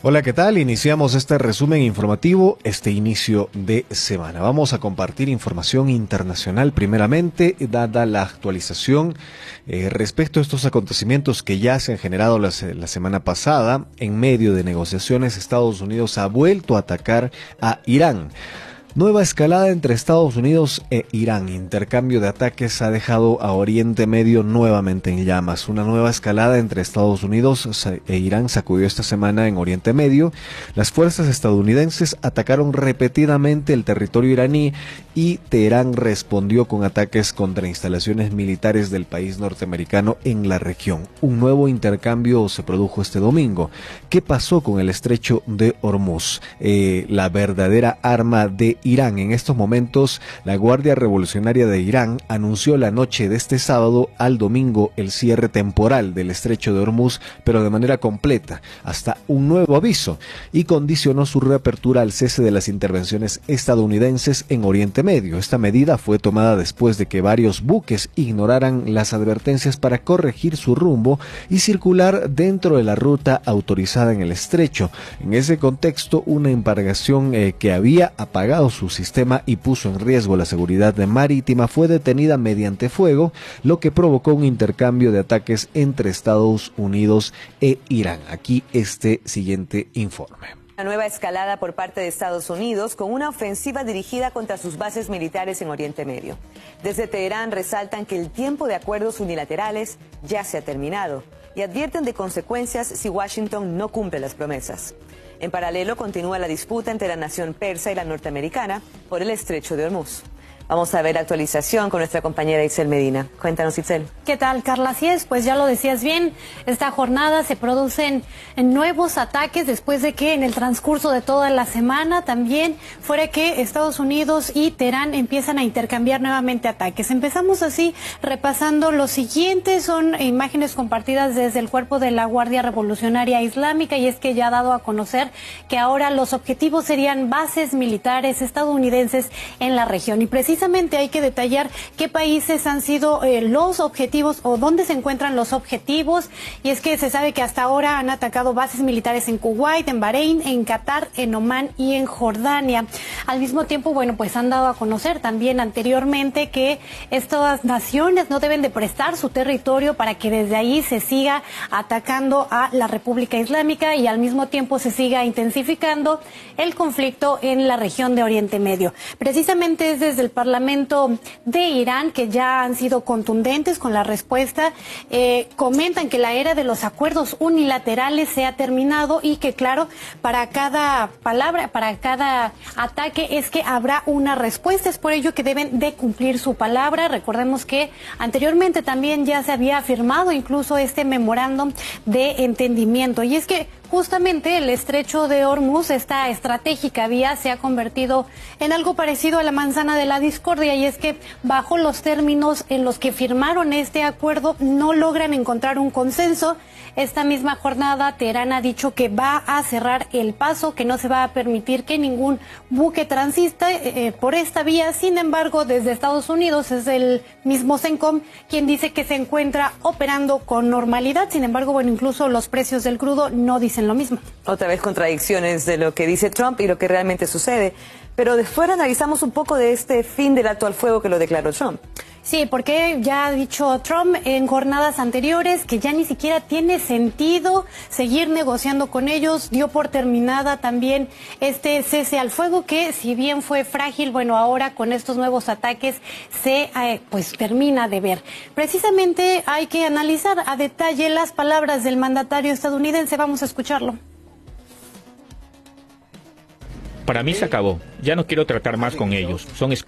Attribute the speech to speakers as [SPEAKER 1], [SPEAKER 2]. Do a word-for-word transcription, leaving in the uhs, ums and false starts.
[SPEAKER 1] Hola, ¿qué tal? Iniciamos este resumen informativo, este inicio de semana. Vamos a compartir información internacional primeramente, dada la actualización eh, respecto a estos acontecimientos que ya se han generado la, la semana pasada. En medio de negociaciones, Estados Unidos ha vuelto a atacar a Irán. Nueva escalada entre Estados Unidos e Irán. Intercambio de ataques ha dejado a Oriente Medio nuevamente en llamas. Una nueva escalada entre Estados Unidos e Irán sacudió esta semana en Oriente Medio. Las fuerzas estadounidenses atacaron repetidamente el territorio iraní y Teherán respondió con ataques contra instalaciones militares del país norteamericano en la región. Un nuevo intercambio se produjo este domingo. ¿Qué pasó con el estrecho de Hormuz? Eh, la verdadera arma de Irán. En estos momentos, la Guardia Revolucionaria de Irán anunció la noche de este sábado al domingo el cierre temporal del estrecho de Hormuz, pero de manera completa, hasta un nuevo aviso, y condicionó su reapertura al cese de las intervenciones estadounidenses en Oriente Medio. Esta medida fue tomada después de que varios buques ignoraran las advertencias para corregir su rumbo y circular dentro de la ruta autorizada en el estrecho. En ese contexto, una embarcación eh, que había apagado su sistema y puso en riesgo la seguridad marítima fue detenida mediante fuego, lo que provocó un intercambio de ataques entre Estados Unidos e Irán. Aquí este siguiente informe.
[SPEAKER 2] Una nueva escalada por parte de Estados Unidos con una ofensiva dirigida contra sus bases militares en Oriente Medio. Desde Teherán resaltan que el tiempo de acuerdos unilaterales ya se ha terminado y advierten de consecuencias si Washington no cumple las promesas. En paralelo, continúa la disputa entre la nación persa y la norteamericana por el estrecho de Hormuz. Vamos a ver actualización con nuestra compañera Itzel Medina. Cuéntanos, Itzel.
[SPEAKER 3] ¿Qué tal, Carla? Así es, pues ya lo decías bien, esta jornada se producen nuevos ataques después de que en el transcurso de toda la semana también fuera que Estados Unidos y Teherán empiezan a intercambiar nuevamente ataques. Empezamos así repasando lo siguiente, son imágenes compartidas desde el cuerpo de la Guardia Revolucionaria Islámica, y es que ya ha dado a conocer que ahora los objetivos serían bases militares estadounidenses en la región, y precisamente Precisamente hay que detallar qué países han sido eh, los objetivos o dónde se encuentran los objetivos, y es que se sabe que hasta ahora han atacado bases militares en Kuwait, en Bahrein, en Qatar, en Omán y en Jordania. Al mismo tiempo, bueno, pues han dado a conocer también anteriormente que estas naciones no deben de prestar su territorio para que desde ahí se siga atacando a la República Islámica y al mismo tiempo se siga intensificando el conflicto en la región de Oriente Medio. Precisamente es desde el Parlamento de Irán que ya han sido contundentes con la respuesta. Eh, comentan que la era de los acuerdos unilaterales se ha terminado y que, claro, para cada palabra, para cada ataque es que habrá una respuesta. Es por ello que deben de cumplir su palabra. Recordemos que anteriormente también ya se había firmado incluso este memorándum de entendimiento, y es que justamente el estrecho de Hormuz, esta estratégica vía, se ha convertido en algo parecido a la manzana de la discordia, y es que bajo los términos en los que firmaron este acuerdo no logran encontrar un consenso. Esta misma jornada Teherán ha dicho que va a cerrar el paso, que no se va a permitir que ningún buque transita eh, por esta vía. Sin embargo, desde Estados Unidos es el mismo CENTCOM quien dice que se encuentra operando con normalidad. Sin embargo, bueno, incluso los precios del crudo no dicen lo mismo.
[SPEAKER 2] Otra vez contradicciones de lo que dice Trump y lo que realmente sucede. Pero de fuera analizamos un poco de este fin del alto al fuego que lo declaró Trump.
[SPEAKER 3] Sí, porque ya ha dicho Trump en jornadas anteriores que ya ni siquiera tiene sentido seguir negociando con ellos. Dio por terminada también este cese al fuego que, si bien fue frágil, bueno, ahora con estos nuevos ataques se eh, pues termina de ver. Precisamente hay que analizar a detalle las palabras del mandatario estadounidense. Vamos a escucharlo.
[SPEAKER 4] Para mí se acabó. Ya no quiero tratar más con ellos. Son